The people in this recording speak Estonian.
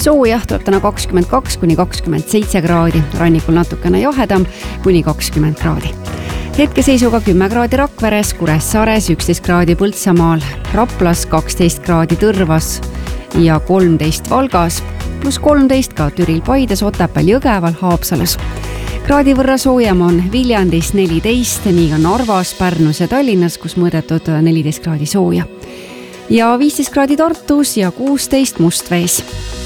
Sooja tuleb täna 22–27 kraadi, rannikul natukene jahedam kuni 20 kraadi. Hetkeseisuga 10 kraadi Rakveres, Kuressaares, 11 kraadi Põltsamaal, Raplas, 12 kraadi Tõrvas ja 13 Valgas, pluss 13 ka Türil, Paides, Otepääl, Jõgeval, Haapsalus. Kraadi võrra soojem on Viljandis 14, nii ka Narvas, Pärnus ja Tallinnas, kus mõõdetud 14 kraadi sooja. Ja 15 kraadi Tartus ja 16 Mustvees.